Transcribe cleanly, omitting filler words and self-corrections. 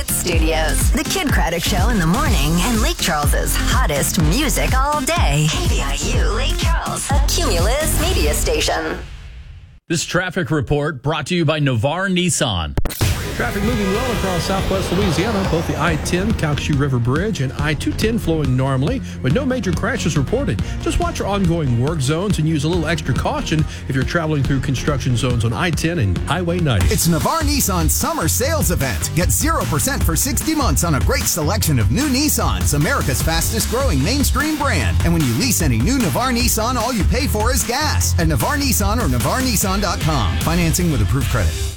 Hits Studios. The Kid Craddock Show in the morning and Lake Charles's hottest music all day. KVIU Lake Charles, a Cumulus media station. This traffic report brought to you by Navarre Nissan. Traffic moving well across southwest Louisiana, both the I-10 Calcasieu River Bridge and I-210 flowing normally, with no major crashes reported. Just watch your ongoing work zones and use a little extra caution if you're traveling through construction zones on I-10 and Highway 90. It's Navarre Nissan's summer sales event. Get 0% for 60 months on a great selection of new Nissans, America's fastest growing mainstream brand. And when you lease any new Navarre Nissan, all you pay for is gas. At Navarre Nissan or NavarreNissan.com. Financing with approved credit.